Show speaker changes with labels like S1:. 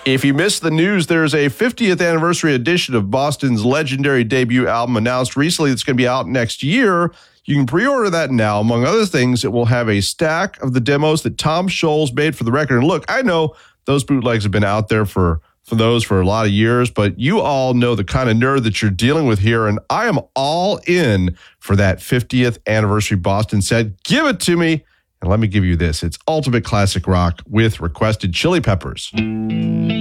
S1: If you missed the news, there's a 50th anniversary edition of Boston's legendary debut album announced recently that's going to be out next year. You can pre-order that now. Among other things, it will have a stack of the demos that Tom Scholz made for the record. And look, I know those bootlegs have been out there for those for a lot of years, but you all know the kind of nerd that you're dealing with here, and I am all in for that 50th anniversary Boston set. Give it to me, and let me give you this. It's ultimate classic rock with requested Chili Peppers.